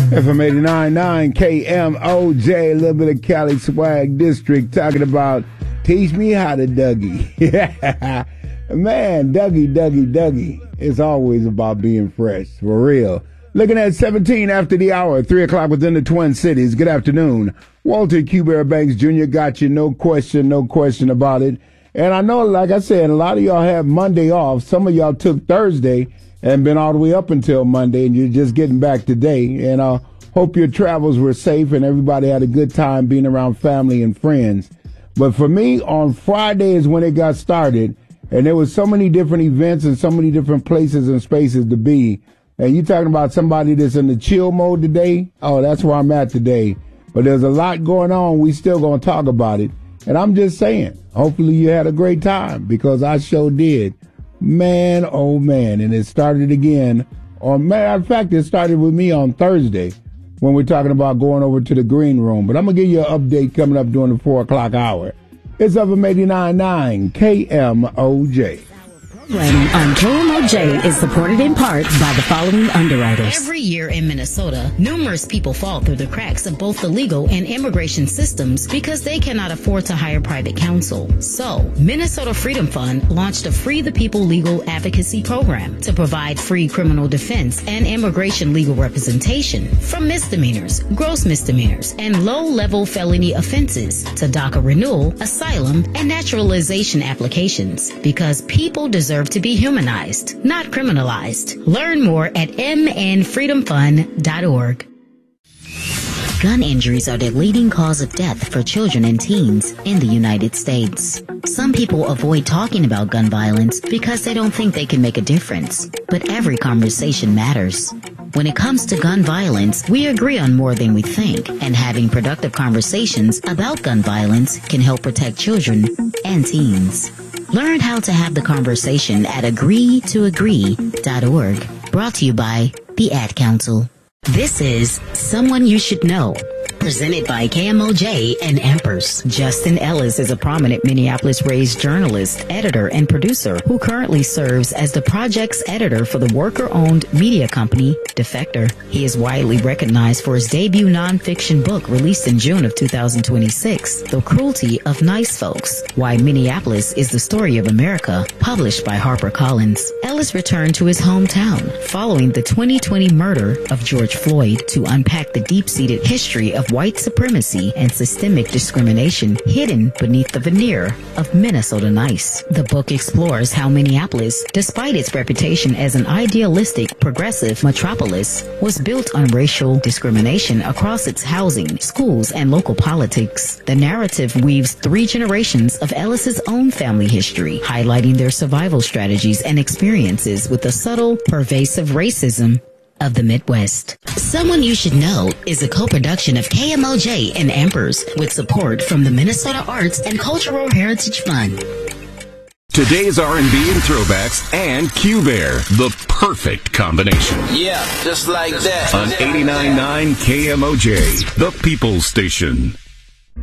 FM 89.9 KMOJ, a little bit of Cali Swag District, talking about teach me how to Dougie. Yeah, man, Dougie. It's always about being fresh, for real. Looking at 17 after the hour, 3 o'clock within the Twin Cities. Good afternoon. Walter Q. Bear Banks Jr. got you, no question about it. And I know, like I said, a lot of y'all have Monday off. Some of y'all took Thursday and been all the way up until Monday, and you're just getting back today. And I hope your travels were safe and everybody had a good time being around family and friends. But for me, on Friday is when it got started, and there was so many different events and so many different places and spaces to be. And you talking about somebody that's in the chill mode today? Oh, that's where I'm at today. But there's a lot going on. We still going to talk about it. And I'm just saying, hopefully you had a great time, because I sure did. Man, oh man. And it started again. Matter of fact, it started with me on Thursday when we're talking about going over to the green room. But I'm going to give you an update coming up during the 4 o'clock hour. It's FM 89.9 KMOJ. Programming on KMOJ is supported in part by the following underwriters. Every year in Minnesota, numerous people fall through the cracks of both the legal and immigration systems because they cannot afford to hire private counsel. So, Minnesota Freedom Fund launched a Free the People Legal Advocacy Program to provide free criminal defense and immigration legal representation from misdemeanors, gross misdemeanors, and low-level felony offenses to DACA renewal, asylum, and naturalization applications, because people deserve to be humanized, not criminalized. Learn more at mnfreedomfund.org. Gun injuries are the leading cause of death for children and teens in the United States. Some people avoid talking about gun violence because they don't think they can make a difference. But every conversation matters. When it comes to gun violence, we agree on more than we think, and having productive conversations about gun violence can help protect children and teens. Learn how to have the conversation at agreetoagree.org. Brought to you by the Ad Council. This is Someone You Should Know, presented by KMOJ and Ampers. Justin Ellis is a prominent Minneapolis-raised journalist, editor, and producer who currently serves as the project's editor for the worker-owned media company, Defector. He is widely recognized for his debut nonfiction book released in June of 2026, The Cruelty of Nice Folks, Why Minneapolis is the Story of America, published by HarperCollins. Ellis returned to his hometown following the 2020 murder of George Floyd to unpack the deep-seated history of white supremacy and systemic discrimination hidden beneath the veneer of Minnesota nice. The book explores how Minneapolis, despite its reputation as an idealistic, progressive metropolis, was built on racial discrimination across its housing, schools, and local politics. The narrative weaves 3 generations of Ellis's own family history, highlighting their survival strategies and experiences with the subtle, pervasive racism of the Midwest. Someone You Should Know is a co-production of KMOJ and Ampers with support from the Minnesota Arts and Cultural Heritage Fund. Today's R&B and throwbacks and Q-Bear, the perfect combination. Yeah, just like that. On 89.9 KMOJ, the People's Station.